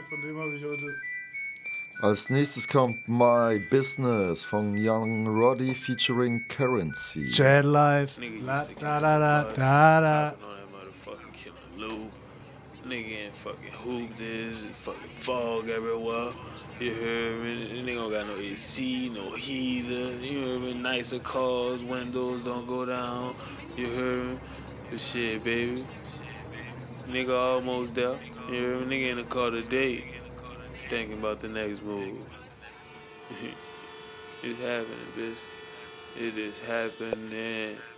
von dem habe ich heute. Als nächstes kommt My Business von Young Roddy featuring Currency. Chat Life. Nigga La used to da catch da the da bus, da da. hopping on that motherfucking Killer Lou. Nigga ain't fucking hoop this, and fucking fog everywhere. You heard me? Nigga don't got no AC, no heater. You heard me? Nicer cars, windows don't go down. You heard me? But shit, baby. Nigga almost there. You heard me? Nigga in the car today, thinking about the next move. It's happening, bitch. It is happening.